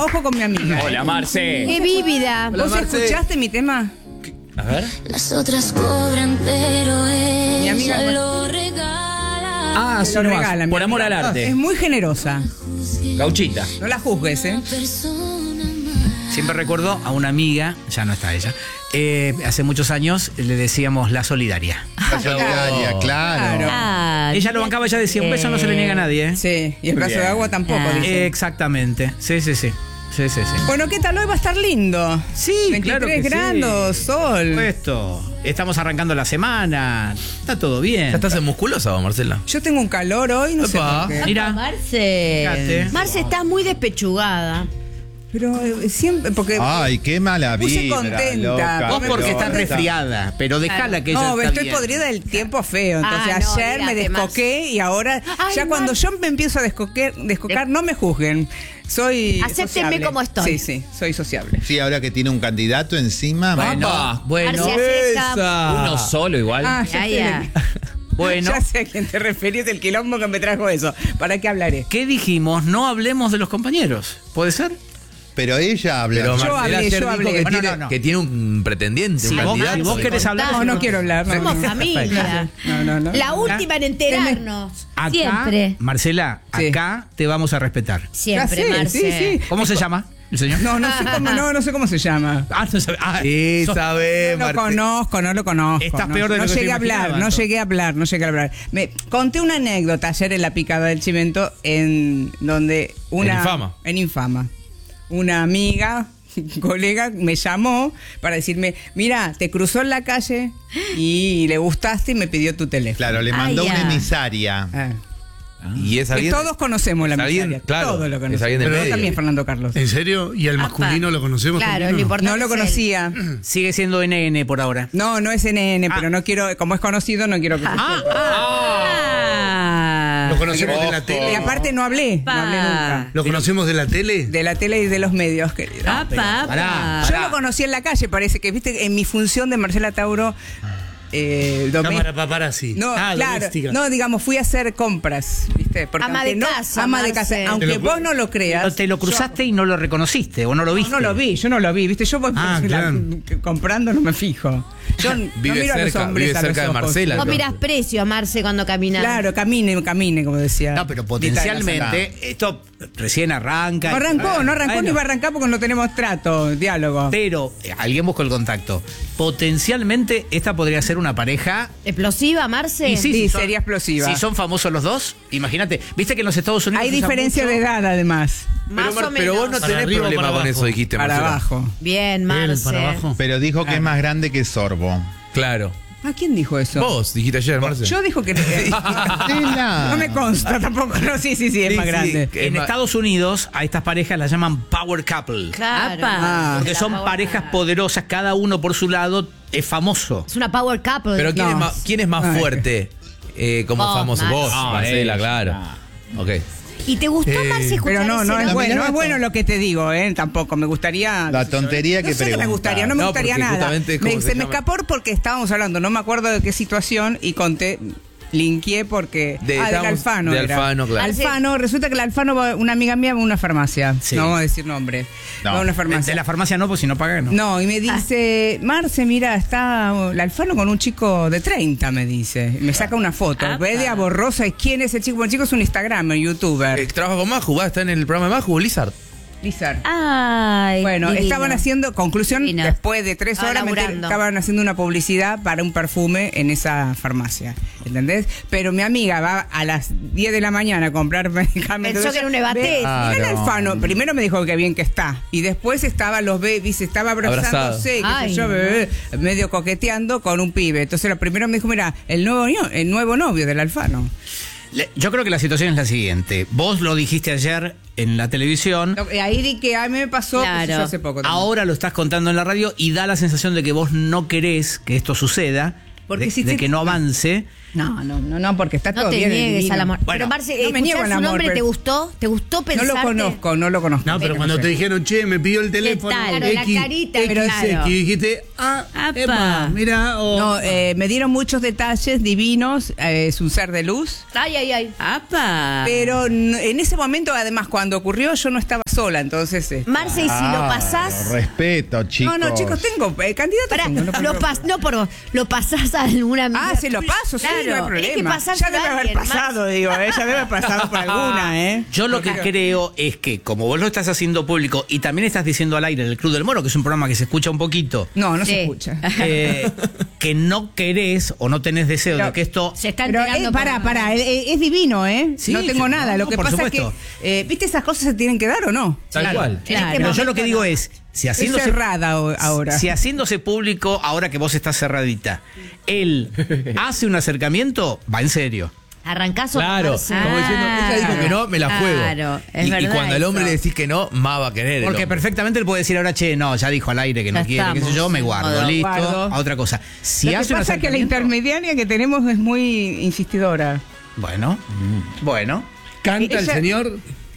ojo con mi amiga. Hola, Marce. ¡Qué vívida! Hola, ¿Vos Marce. escuchaste mi tema? A ver. Las otras cobran, pero Mi amiga ella no- lo regala. Ah, sí, Lo nomás. regala, mi Por amor amiga. al arte. Es muy generosa. Gauchita. No la juzgues, ¿eh? Persona más. Siempre recuerdo a una amiga, ya no está ella, hace muchos años le decíamos la solidaria. La solidaria, claro. Ah, Ella lo bancaba, ella decía, un beso no se le niega a nadie, ¿eh? Sí, y el vaso Bien. de agua tampoco, Ah. dice. Exactamente, sí. Bueno, ¿qué tal? Hoy va a estar lindo. Sí, 23 claro que sí. grados, sol. Esto, estamos arrancando la semana, está todo bien. ¿Ya estás en musculosa vos, Marcela? Yo tengo un calor hoy, no sé Epa. por qué. Mira, Marce. Fíjate. Marce, estás muy despechugada. Pero siempre, porque... Ay, qué mala Me puse vibra, contenta. loca. vos porque estás Loca. resfriada, pero dejala que ella No, está estoy bien. podrida del tiempo feo. Entonces Ah, no, ayer me olvídate, descoqué y ahora Ay, ya cuando Mar- yo me empiezo a descocar, no me juzguen. Soy Acéptenme sociable. como estoy. Sí, soy sociable. Sí, ahora que tiene un candidato encima. Bueno, Marce, acepta. Uno solo igual. Ah, Ya, ya, ya. sé. bueno. Ya sé a quién te referís, el quilombo que me trajo eso. ¿Para qué hablaré? ¿Qué dijimos? No hablemos de los compañeros, ¿puede ser? Pero ella habla. Pero Yo Marcela hablé, ayer yo dijo hablé. que, No, tiene, no. que tiene un pretendiente, Si un vos, candidato. si vos querés hablar... No, no quiero hablar. No, Somos no. familia. No. La última en enterarnos. Acá, Siempre. Marcela, Sí. acá te vamos a respetar. Siempre, Ya sé, Marce. sí. ¿Cómo se llama el señor? No sé cómo se llama. Ah, no sabe. Ah, Sí, sos- sabe, No lo conozco, no lo conozco. Estás no, peor de no lo que llegué yo a hablar, imaginaba, no entonces. llegué a hablar. Me conté una anécdota ayer en la picada del Chimento en donde una Infama. en Infama. Una amiga, colega me llamó para decirme, mira, te cruzó en la calle y le gustaste y me pidió tu teléfono. Claro, le mandó Ay, una ya. emisaria. Ah. Y es Que alguien. todos conocemos la es alguien, emisaria. claro, Todos lo es conocemos. alguien del Pero medio. también Fernando Carlos. ¿En serio? ¿Y al masculino lo conocemos? Claro, también, lo no? importante No lo es él. conocía. Sigue siendo NN por ahora. No es NN, pero no quiero, como es conocido, no quiero que se sepa. Ah. ¿Lo conocemos de la Y tele? aparte no hablé nunca. ¿Lo conocemos de la tele? De la tele y de los medios, querido. Apa, apa. Yo lo conocí en la calle, parece que, viste, en mi función de Marcela Tauro. Cámara paparazzi. No, claro. doméstica. No, digamos, fui a hacer compras, ¿viste? Porque Ama aunque de casa, Ama de Marce. casa. Aunque Te lo- vos no lo creas. Te lo cruzaste y no lo reconociste o no lo viste. No lo vi, yo no lo vi, ¿viste? Yo voy Ah, claro. comprando, no me fijo. Yo no Vive miro a los cerca, hombres vive a los cerca de ojos. Marcela. Vos mirás precio a Marce cuando caminas. Claro, camine, como decía. No, pero Dita de la potencialmente esto recién arranca. No arrancó, no Bueno, ni va a arrancar porque no tenemos trato, diálogo. Pero alguien buscó el contacto. Potencialmente esta podría ser una pareja. ¿Explosiva, Marce? Y Sí, si son- sería explosiva. Si son famosos los dos, imagínate. Viste que en los Estados Unidos Hay se usa diferencia mucho- de edad, además. Más o menos. Pero vos no ¿Para tenés arriba o problema para con abajo? eso, dijiste, Para Marcela. abajo. Bien, Él, Marce. para abajo. Pero dijo que es más grande que Sorbo. Claro. ¿A quién dijo eso? Vos dijiste ayer, Marcela. Yo dijo que Marcela. no me consta tampoco. No, sí, es más grande. que En es Estados Unidos a estas parejas las llaman power couple. Claro. Ah. Porque son parejas poderosas, cada uno por su lado, es famoso. Es una power couple. Pero ¿quién, No. quién es más Ay. fuerte como Vos, famoso? Marce. Vos, Marcela, claro. Ok. ¿Y te gustó, Marce, escuchar Pero no ese es nombre? bueno, no es no. bueno lo que te digo, tampoco. Me gustaría. La tontería no que sé qué me pregunta. gustaría, no me No, gustaría porque nada. justamente es como Se se me llama. escapó porque estábamos hablando, no me acuerdo de qué situación y conté. Linkeé porque. del estábamos- Alfano. de era. Alfano, claro. Alfano, resulta que el Alfano, una amiga mía va a una farmacia. Sí. No vamos a decir nombre. No. Va a una De farmacia. la farmacia no, pues si no pagan, no. No, y me dice, Marce, mira, está el Alfano con un chico de 30, me dice. Me saca una foto. Apa. Media borrosa. ¿Y quién es el chico? Bueno, el chico es un Instagramer, youtuber. Trabaja con Maju, está en el programa de Maju, Lizard. Lizard. Ay, Bueno, divino. estaban haciendo, conclusión, Divino. después de 3 Estaba horas, laburando. estaban haciendo una publicidad para un perfume en esa farmacia, ¿entendés? Pero mi amiga va a las 10 de la mañana a comprar medicamentos. Pensó que era un Evates. Ve, mira el Claro. Alfano, primero me dijo que bien que está, y después los bebés, estaba abrazándose, qué Ay, sé yo, no. bebé, medio coqueteando con un pibe. Entonces lo primero me dijo, mira, el nuevo novio del Alfano. Yo creo que la situación es la siguiente. Vos lo dijiste ayer en la televisión. Ahí di que a mí me pasó Claro. pues, hace poco. también. Ahora lo estás contando en la radio y da la sensación de que vos no querés que esto suceda, Porque de, si de te- que no avance. No, porque está No todo te bien. niegues divino. al amor. Bueno, pero, Marce, no me niego ¿escuchar al su amor, nombre pero- te gustó? ¿Te gustó No pensarte? lo conozco. No, pero cuando te dijeron, che, me pidió el teléfono. tal? Claro, la carita, X, claro. y dijiste, Apa. epa, mira, o... No, me dieron muchos detalles divinos, es un ser de luz, Ay, ay, ay. ¡Apa! pero en ese momento, además, cuando ocurrió, yo no estaba sola, entonces... Marce, y si lo pasás. Respeto, chicos. No, chicos, tengo candidatos. Pará, tengo, lo pasás a alguna amiga. Ah, se lo paso, sí, Claro, no hay problema. tenés que pasarse Ya debe a haber alguien, pasado, digo, ya debe haber pasado por alguna, ¿eh? Yo lo que creo es que, como vos lo estás haciendo público y también estás diciendo al aire en el Club del Moro, que es un programa que se escucha un poquito, No Sí. se escucha. que no querés o no tenés deseo de que esto... Se está Pero enterando para, es divino, ¿eh? Sí, no tengo sí, nada. Lo no, que por pasa supuesto. es que, ¿viste esas cosas se tienen que dar o no? Tal cual. Claro. Pero yo lo que digo es, si Estoy haciéndose, cerrada ahora. si haciéndose público, ahora que vos estás cerradita, él hace un acercamiento, va en serio. Arrancás o Claro, Marce. como diciendo, ella dijo que no, me la juego. Claro, es y verdad cuando al hombre eso. le decís que no, más va a querer. el Porque hombre. perfectamente él puede decir ahora, che, no, ya dijo al aire que no Ya quiere, qué sé yo, estamos. me guardo, Modo listo, guardo. a otra cosa. Si Lo que hace un pasa es que la acercamiento... intermediaria que tenemos es muy insistidora. Bueno, bueno. ¿Canta el Ella- señor?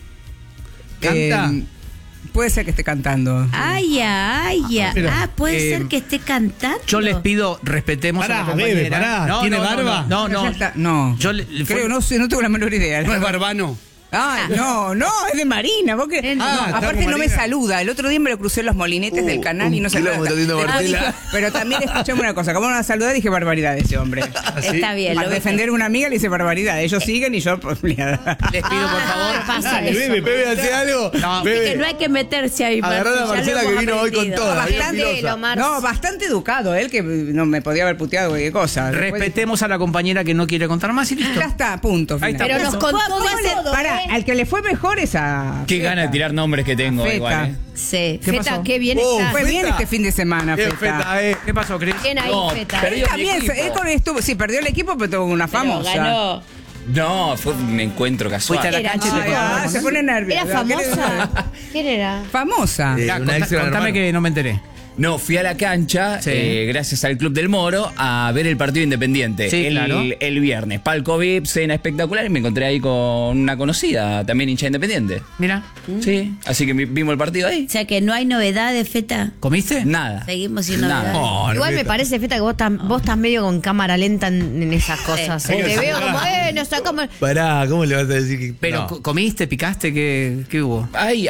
¿Canta? Puede ser que esté cantando. Ay, Pero, puede ser que esté cantando. Yo les pido, respetemos a la Pará, compañera. bebe, pará. ¿Tiene barba? No, Ya no. está. No. Yo le fue- Creo, no sé, no tengo la menor idea. ¿No es Barbano? Ay, no, es de Marina. ¿Vos qué? Ah, No, está aparte con no me Marina. saluda. El otro día me lo crucé en los molinetes del canal y no se kilómetro lindo Martela. Pero también escuchame una cosa. Como no la saludé, dije barbaridad de ese hombre. Está bien. Para lo defender a una amiga le hice barbaridad. Ellos siguen y yo... pues, mira. les pido, por favor. pasa eso. Bebe, hace algo. No, Bebe. Que no hay que meterse ahí. Agarrá Marce, a ya Marcela lo que hemos vino hoy con aprendido. toda, bien Bastante, filosa. Marce. No, bastante educado él, que no me podía haber puteado cualquier cosa. Respetemos a la compañera que no quiere contar más y listo. Ya está, punto. Ahí está. Pero nos contó de ese... Para, al que le fue mejor es a... Qué Feta. gana de tirar nombres que tengo Feta. igual, Sí. ¿Qué Feta, pasó? qué bien Oh, está. Fue bien Feta. este fin de semana, Bien, Feta. Feta, ¿Qué pasó, Cris? Bien ahí, No, Feta. perdí. Él también, mi equipo. sí, perdió el equipo, pero tuvo una Pero famosa. ganó. No, fue un encuentro casual. Fuiste a la Era cancha y te chica. contaron. se pone nerviosa. ¿Era famosa? ¿Quién era? Famosa. Ya, una ex gran contame hermano. que no me enteré. No, fui a la cancha, Sí. gracias al Club del Moro, a ver el partido Independiente. Sí, el, claro. el viernes. Palco VIP, cena espectacular y me encontré ahí con una conocida, también hincha Independiente. Mira, Sí, así que vimos el partido ahí. O sea que no hay novedades, Feta. ¿comiste? Nada. Seguimos sin Nada. novedades. Oh, no, Igual me Feta. parece, Feta, que vos estás medio con cámara lenta en esas cosas. Sí. Te veo como, nos sacamos. Pará, ¿cómo le vas a decir que.? Pero No. ¿comiste, picaste? ¿Qué hubo? Ahí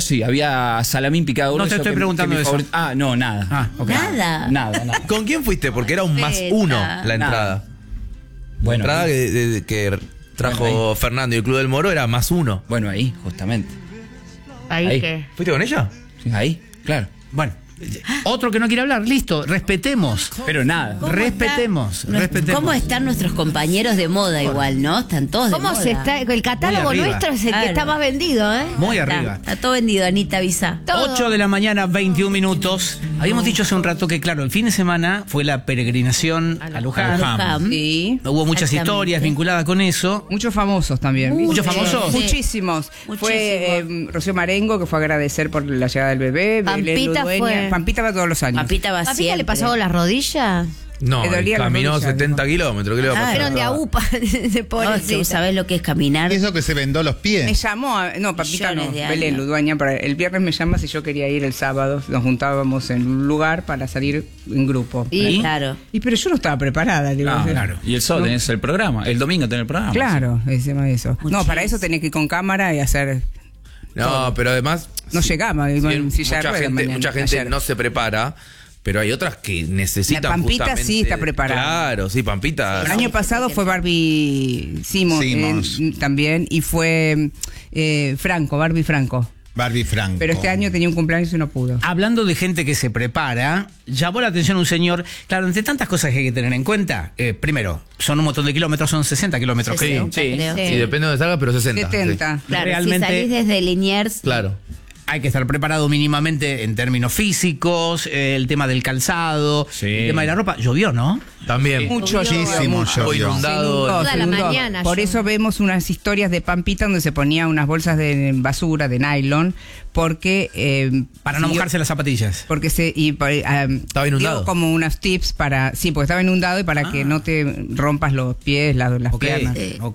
había salamín picado No te grueso, estoy preguntando mi eso. favorito- Ah, no, nada. Ah, ok. Nada. Nada. ¿Con quién fuiste? Porque era un Feta. +1 la entrada. Bueno, La entrada ahí. que trajo Bueno, Fernando y el Club del Moro era +1. Bueno, ahí, justamente. Ahí Ahí. que. ¿Fuiste con ella? Sí, ahí, claro. Bueno, otro que no quiere hablar, listo, respetemos. Pero nada. ¿Cómo Respetemos, está- respetemos. ¿Cómo están nuestros compañeros de moda igual, no? Están todos de moda. ¿Cómo se está? El catálogo Muy arriba. nuestro es el Claro. que está más vendido, ¿eh? Muy Está, arriba. Está todo vendido, Anita, avisa. 8 de la mañana, 21 minutos. Habíamos dicho hace un rato que, claro, el fin de semana fue la peregrinación a Luján. Luján. Sí. Hubo muchas Exactamente. historias vinculadas con eso. Muchos famosos también. ¿Muchos famosos? Sí. Muchísimos. Fue Rocío Marengo, que fue a agradecer por la llegada del bebé. Pampita Belén Ludueña. fue. Pampita va todos los años. Pampita va ¿Papita siempre. le pasó las rodillas? No, Le dolía la caminó rodilla, 70 kilómetros. ¿Qué le va a pasar? Fueron de agupa, de No, pobrecita. tú sabés lo que es caminar. Y eso que se vendó los Me pies. llamó, no, Pampita no, Millones de Belén años. Ludueña, pero el viernes me llama si yo quería ir el sábado, nos juntábamos en un lugar para salir en grupo. Y claro. Y pero yo no estaba preparada, digo, No, claro. Y el sábado tenés el programa. El domingo tenés el programa. Claro, encima de eso. No, para eso tenés que ir con cámara y hacer. No, pero además. No llegaba, iba en sí, silla de mucha ruedas gente, mañana, mucha gente ayer. no se prepara, pero hay otras que necesitan. La Pampita justamente- sí está preparada. Claro, sí, Pampita. El año pasado fue Barbie Simmons. También, y fue Barbie Franco. Barbie Franco. Pero este año tenía un cumpleaños y no pudo. Hablando de gente que se prepara, llamó la atención un señor. Claro, entre tantas cosas que hay que tener en cuenta, primero, son un montón de kilómetros, son 60 kilómetros, creo. Sí. creo. Sí, depende de donde salga, pero 60. 70. sí. Claro, Realmente- si salís desde Liniers, Claro. Hay que estar preparado mínimamente en términos físicos, el tema del calzado, Sí. el tema de la ropa. Llovió, ¿no? También. Muchísimo Fue llovió. inundado. Toda la Se inundó. mañana Por yo- eso vemos unas historias de Pampita donde se ponía unas bolsas de basura, de nylon, porque... Para no siguió- mojarse las zapatillas. Porque Estaba inundado. dio como unos tips para... Sí, porque estaba inundado y para que no te rompas los pies, las Ok, piernas. ok.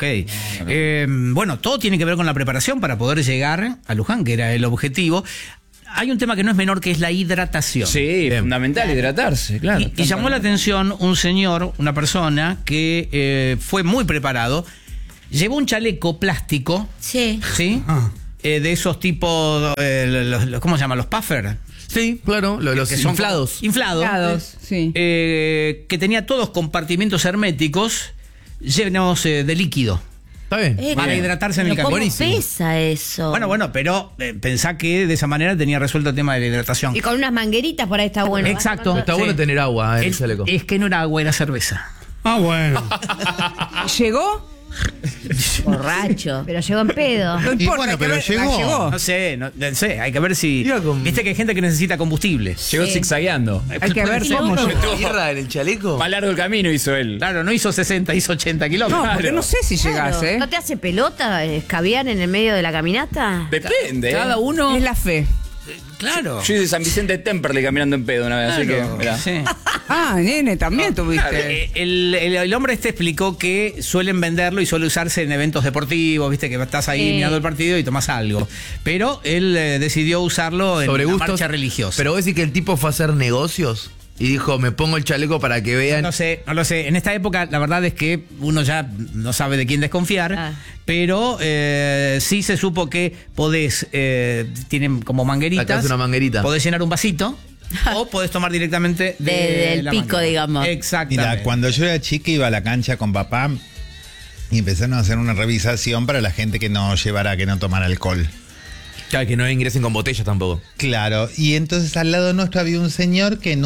Bueno, todo tiene que ver con la preparación para poder llegar a Luján, que era el objetivo. Hay un tema que no es menor, que es la hidratación. Sí, fundamental hidratarse, claro. Y llamó la atención un señor, una persona que fue muy preparado, llevó un chaleco plástico, sí. ¿sí? de esos tipos, ¿cómo se llaman? Los puffer. Sí, claro, los Que son inflados. Inflados. Sí. Que tenía todos compartimentos herméticos llenos de líquido. Está bien. Para hidratarse en el ¿Cómo camino. pesa eso? Bueno, pero pensá que de esa manera tenía resuelto el tema de la hidratación. Y con unas mangueritas por ahí está bueno. Exacto. Está bueno tener agua en el Es, chaleco. es que no era agua, era cerveza. Ah, bueno. ¿Llegó? Borracho. Pero llegó en pedo. No Y importa. bueno, hay que pero ver- llegó. No sé, no sé, hay que ver si... Iba con- Viste que hay gente que necesita combustible. Llegó zigzagueando. Hay que ver cómo llegó. ¿Tierra en el chaleco? Más largo el camino hizo él. Claro, no hizo 60, hizo 80 kilómetros. No, porque no sé si llegás, Claro. ¿eh? ¿No te hace pelota escabiar en el medio de la caminata? Depende. Cada uno... Es la fe. Claro. Yo hice San Vicente de Temperley caminando en pedo una vez, así que, mirá. Sí. Ah, nene, también tuviste. El hombre explicó que suelen venderlo y suele usarse en eventos deportivos, viste que estás ahí Sí. mirando el partido y tomás algo. Pero él decidió usarlo en Sobre una gustos. marcha religiosa. Pero vos decís que el tipo fue a hacer negocios y dijo, me pongo el chaleco para que vean. No lo sé. En esta época, la verdad es que uno ya no sabe de quién desconfiar, Ah. pero sí se supo que podés, tienen como mangueritas. Acá es una manguerita. Podés llenar un vasito o podés tomar directamente Del la pico, manguera. digamos. Exactamente. Mira, cuando yo era chica iba a la cancha con papá y empezaron a hacer una revisación para la gente que no tomara alcohol. Claro, que no ingresen con botellas tampoco. Claro, y entonces al lado nuestro había un señor que en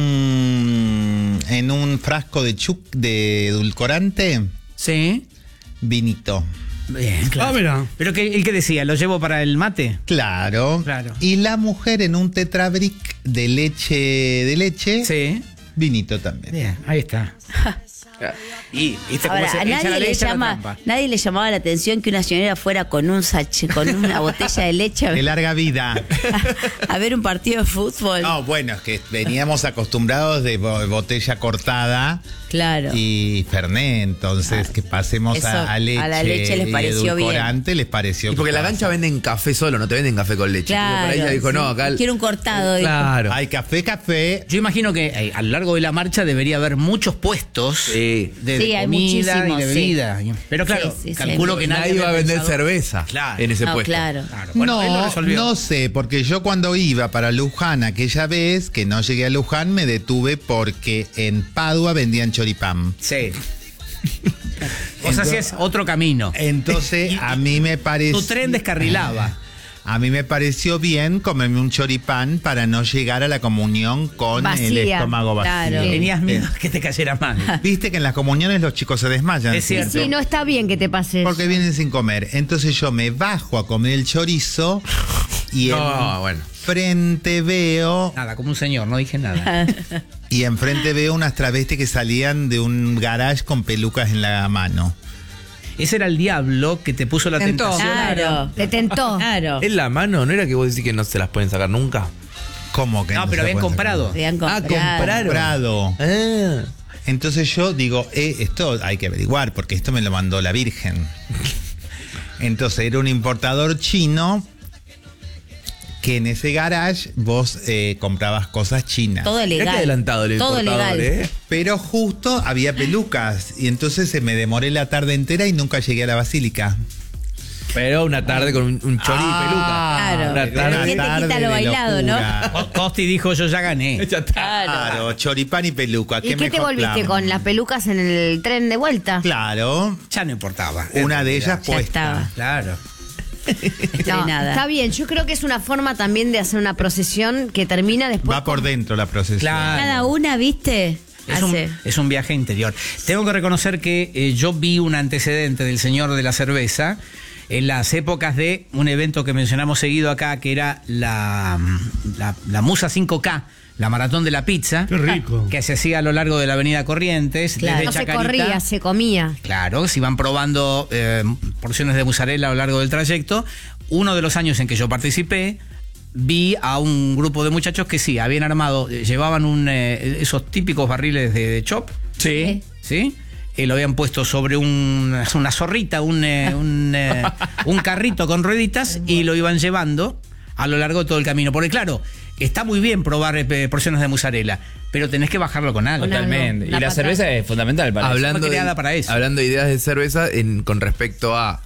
un frasco de edulcorante, Sí. vinito. Bien, claro. Ah, mira. Pero que el que decía, ¿lo llevo para el mate? Claro. Claro. Y la mujer en un tetrabric de leche, Sí. vinito también. Bien, ahí está. Y ¿viste cómo Ahora, se a echa la nadie le, leche a la llama, trampa? nadie le llamaba la atención que una señora fuera con un con una botella de leche De larga vida. a ver un partido de fútbol. No, bueno, es que veníamos acostumbrados de botella cortada Claro. y Fernet, entonces que pasemos Eso, a leche, a la leche les y pareció bien. edulcorante les pareció Y porque que la cancha venden café solo, no te venden café con leche. Claro. Por ahí ella dijo, sí. no, acá. Quiero un cortado. dijo. Claro. hay café. Yo imagino que a lo largo de la marcha debería haber muchos puestos Sí. de Sí, hay comida y muchísimos, de sí. bebida. Pero claro, Sí, sí, calculo sí. que Nadie iba a había vender pensado- cerveza Claro. en ese No, puesto. claro. Claro. Bueno, él lo resolvió. No sé, porque yo cuando iba para Luján aquella vez, que no llegué a Luján, me detuve porque en Padua vendían choripán. Sí. Vos hacías otro camino. Entonces a mí me pareció... Tu tren descarrilaba. A mí me pareció bien comerme un choripán para no llegar a la comunión con el Vacía, estómago vacío. claro. Tenías miedo que te cayera mal. Viste que en las comuniones los chicos se desmayan. Es cierto. Sí, no está bien que te pases. Porque vienen sin comer. Entonces yo me bajo a comer el chorizo y No, bueno. enfrente veo Nada, como un señor, no dije nada. y enfrente veo unas travestis que salían de un garage con pelucas en la mano. Ese era el diablo que te puso la Tentó. tentación. Claro. Te tentó. Claro. En la mano, ¿no era que vos decís que no se las pueden sacar nunca? ¿Cómo que No, pero se habían pueden comprado. sacar? Habían comprado. Comprado. Ah. Entonces yo digo, esto hay que averiguar porque esto me lo mandó la Virgen. Entonces era un importador chino que en ese garage vos comprabas cosas chinas. Todo Mirá legal. qué adelantado el Todo importador, legal. Pero justo había pelucas y entonces me demoré la tarde entera y nunca llegué a la basílica. Pero una tarde con un chori y peluca. Claro. Una Pero tarde. ¿quién te quita de lo bailado, no? locura. Costi dijo, yo ya gané. Ya está. Claro, choripán y peluca. ¿Y qué te mejor volviste plan? con las pelucas en el tren de vuelta? Claro, Ya no importaba. una de ellas Ya puesta. estaba. Claro. No, Estrenada. está bien, yo creo que es una forma también de hacer una procesión que termina después. Va por dentro la procesión. Claro. Cada una, ¿viste? Es un viaje interior. Tengo que reconocer que yo vi un antecedente del señor de la cerveza en las épocas de un evento que mencionamos seguido acá, que era la Musa 5K, la maratón de la pizza. Qué rico. Que se hacía a lo largo de la avenida Corrientes. Claro, desde no se Chacarita. corría, se comía. Claro, se iban probando porciones de mozzarella a lo largo del trayecto. Uno de los años en que yo participé, vi a un grupo de muchachos que sí, habían armado, llevaban esos típicos barriles de chop. Sí. ¿Sí? Lo habían puesto sobre una zorrita, un carrito con rueditas y lo iban llevando a lo largo de todo el camino. Porque claro, está muy bien probar porciones de mozzarella, pero tenés que bajarlo con algo. Totalmente. Y La la patata. cerveza es fundamental para eso. Fue creada para eso. Hablando de ideas de cerveza, con respecto a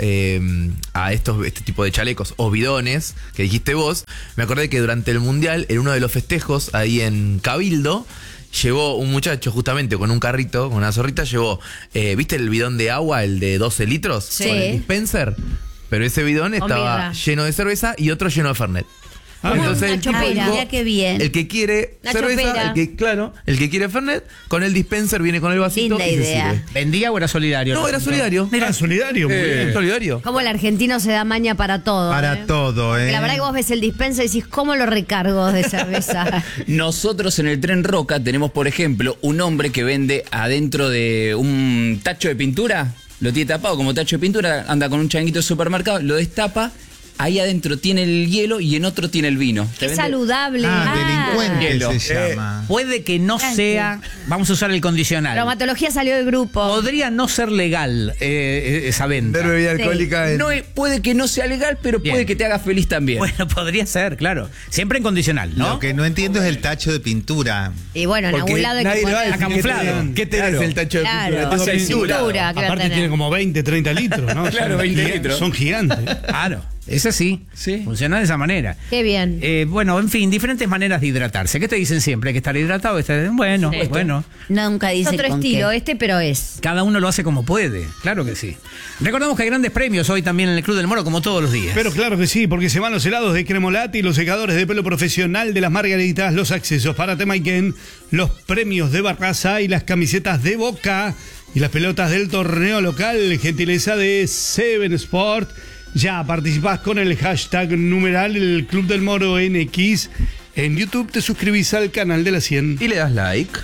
este tipo de chalecos o bidones que dijiste vos, me acordé que durante el Mundial, en uno de los festejos ahí en Cabildo, llevó un muchacho justamente con un carrito, con una zorrita, llevó, ¿viste el bidón de agua, el de 12 litros? Sí. Con el dispenser. Pero ese bidón estaba mirra. lleno de cerveza y otro lleno de Fernet. Entonces el tipo chopera. dijo, Mira qué bien. el que quiere Una cerveza, chopera. el que quiere Fernet, con el dispenser viene con el vasito. Linda y se idea. sirve. ¿Vendía o era solidario? No, era solidario. Era solidario, muy bien. Solidario. Como el argentino se da maña para todo. Para todo, La verdad que vos ves el dispenser y decís, ¿cómo lo recargo de cerveza? Nosotros en el Tren Roca tenemos, por ejemplo, un hombre que vende adentro de un tacho de pintura, lo tiene tapado como tacho de pintura, anda con un changuito de supermercado, lo destapa, ahí adentro tiene el hielo y en otro tiene el vino. Te Qué vende- saludable. delincuente Hielo. se llama. Puede que no sea, vamos a usar el condicional. Traumatología salió del grupo. Podría no ser legal esa venta. Ver bebida Sí. alcohólica en... No puede que no sea legal, pero Bien. puede que te haga feliz también. Bueno, podría ser, claro. Siempre en condicional, ¿no? Lo que no entiendo es el tacho de pintura. Y bueno, en Porque algún lado hay que nadie le va a poner. decir camuflado. ¿Qué tenés Claro. el tacho de Claro. pintura? Tengo Cintura. pintura. que va a Aparte tener. tiene como 20, 30 litros, ¿no? Claro, 20 litros. Son gigantes. Claro, es así. Sí. Funciona de esa manera. Qué bien. Bueno, en fin, diferentes maneras de hidratarse. ¿Qué te dicen siempre? ¿Hay que estar hidratado? Bueno, Sí. bueno. Nunca Es dice otro con estilo, qué. pero es. Cada uno lo hace como puede. Claro que sí. Recordamos que hay grandes premios hoy también en el Club del Moro, como todos los días. Pero claro que sí, porque se van los helados de Cremolati, los secadores de pelo profesional de las Margaritas, los accesos para Temaiken, los premios de Barraza y las camisetas de Boca y las pelotas del torneo local, gentileza de Seven Sport. Ya participás con el hashtag numeral el Club del Moro NX. En YouTube te suscribís al canal de la 100. Y le das like.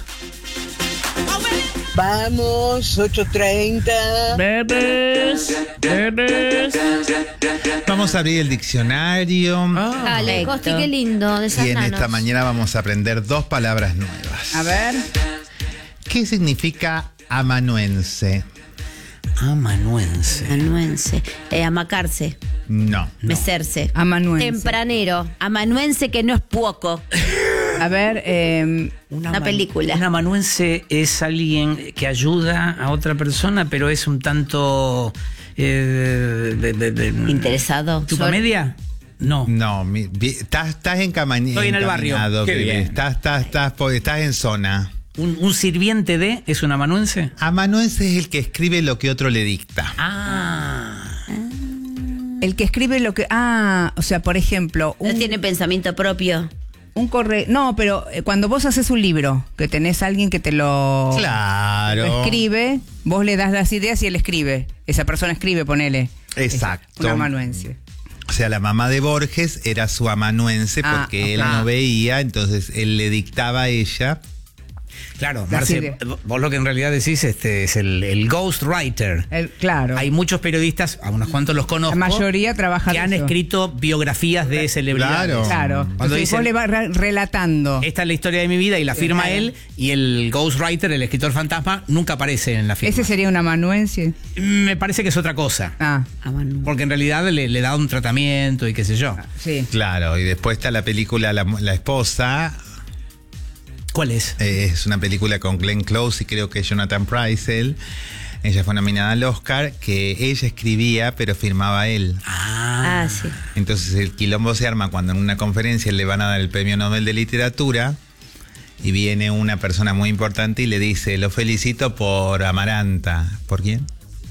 Vamos, 8:30. Vamos a abrir el diccionario. Dale, perfecto. Costi, qué lindo. De esas Y en nanos. esta mañana vamos a aprender 2 palabras nuevas. A ver. ¿Qué significa amanuense? Amanuense. Amanuense. Amacarse. No. Mecerse. Amanuense. Tempranero. Amanuense que no es poco. A ver, Una película. Un amanuense es alguien que ayuda a otra persona, pero es un tanto... Interesado. ¿Tu comedia? No. No, estás Estoy en el barrio. encaminado, Qué bebé. bien. Estás en zona. ¿Un sirviente de es un amanuense? Amanuense es el que escribe lo que otro le dicta. el que escribe lo que... o sea, por ejemplo, No tiene pensamiento propio. un correo... No, pero cuando vos haces un libro, que tenés a alguien que te lo... Claro. lo escribe, vos le das las ideas y él escribe. Esa persona escribe, ponele. Exacto. Un amanuense. O sea, la mamá de Borges era su amanuense Ah, porque él ah. no veía, entonces él le dictaba a ella. Claro, Las Marce, ideas. vos lo que en realidad decís es el ghostwriter. Claro. Hay muchos periodistas, a unos cuantos los conozco, La mayoría trabaja que de han eso. escrito biografías de celebridades. Claro. Cuando Entonces dicen, vos le vas relatando. esta es la historia de mi vida y la firma Claro. él, y el ghostwriter, el escritor fantasma, nunca aparece en la firma. ¿Ese sería un amanuense? Me parece que es otra cosa. Porque en realidad le da un tratamiento y qué sé yo. Sí. Claro, y después está la película La Esposa. ¿Cuál es? Es una película con Glenn Close y creo que Jonathan Prycell. Ella fue nominada al Oscar, que ella escribía, pero firmaba él. Ah, sí. Entonces el quilombo se arma cuando en una conferencia le van a dar el premio Nobel de Literatura y viene una persona muy importante y le dice, lo felicito por Amaranta. ¿Por quién?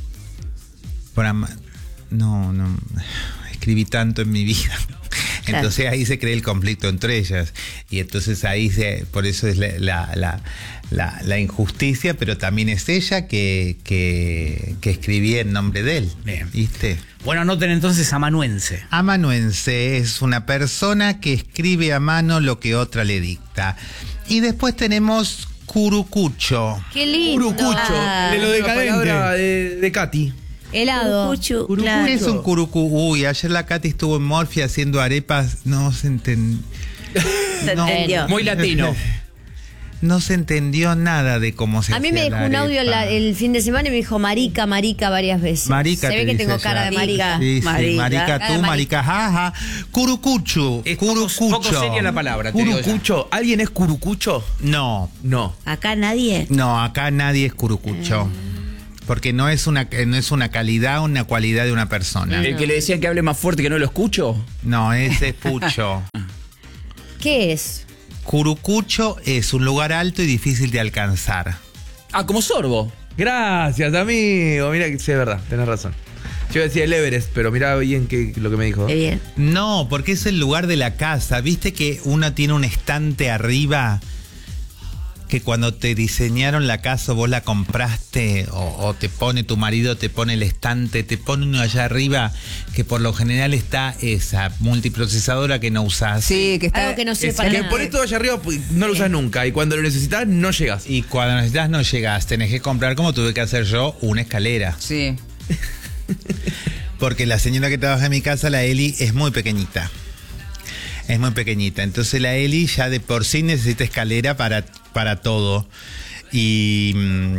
No, escribí tanto en mi vida. Entonces ahí se crea el conflicto entre ellas. Y entonces ahí por eso es la injusticia, pero también es ella que escribía en nombre de él. Bien. ¿Viste? Bueno, anoten entonces amanuense. Amanuense es una persona que escribe a mano lo que otra le dicta. Y después tenemos curucucho. Qué lindo. Curucucho. Ah, de lo decadente. Una palabra de Katy. helado. Curucuchu, ¿Qué claro. es un curucu? Uy, ayer la Katy estuvo en Morphy haciendo arepas. No se entendió. Se entendió. Muy latino. no se entendió nada de cómo se A mí hacía me dejó la un audio arepa. el fin de semana y me dijo marica varias veces. Marica, Se ve te que dice tengo ella. cara de marica. Sí, sí, Marica. marica Cara de tú, marica. marica jaja. Curucucho, Es curucucho. poco seria la palabra. te digo ya. Curucucho. ¿Alguien es curucucho? No, No. Acá nadie. no, acá nadie es curucucho. Porque no es una calidad o una cualidad de una persona. El que le decían que hable más fuerte que no lo escucho. No, ese es pucho. ¿Qué es? Curucucho es un lugar alto y difícil de alcanzar. Ah, como sorbo. Gracias, amigo. Mira que sí, es verdad, tenés razón. Yo decía el Everest, pero mirá bien lo que me dijo. Qué bien. No, porque es el lugar de la casa. ¿Viste que uno tiene un estante arriba? Que cuando te diseñaron la casa vos la compraste o te pone tu marido, te pone el estante, te pone uno allá arriba, que por lo general está esa multiprocesadora que no usás. Sí, que está. Algo que no sé Es para que nada. pones todo allá arriba, pues, no lo usas nunca. Y cuando lo necesitas, no llegas. Y cuando necesitas no llegás, tenés que comprar, como tuve que hacer yo, una escalera. Sí. Porque la señora que trabaja en mi casa, la Eli, es muy pequeñita. Es muy pequeñita. Entonces la Eli ya de por sí necesita escalera para todo. Y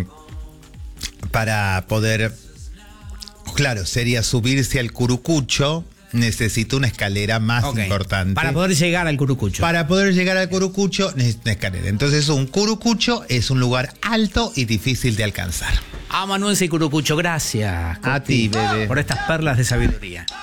para poder, claro, sería subirse al curucucho, necesita una escalera más Ok. importante. Para poder llegar al curucucho. Para poder llegar al curucucho necesita una escalera. Entonces un curucucho es un lugar alto y difícil de alcanzar. Amanuense y curucucho, gracias. A ti, bebé. Por estas perlas de sabiduría.